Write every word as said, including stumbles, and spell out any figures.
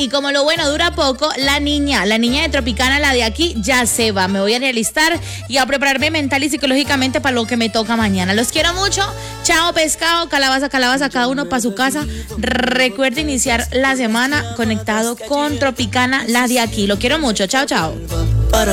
y como lo bueno dura poco, la niña, la niña de Tropicana, la de aquí, ya se va. Me voy a realistar y a prepararme mental y psicológicamente para lo que me toca mañana. Los quiero mucho. Chao, pescado, calabaza, calabaza, cada uno para su casa. Recuerda iniciar la semana conectado con Tropicana, la de aquí. Lo quiero mucho. Chao, chao.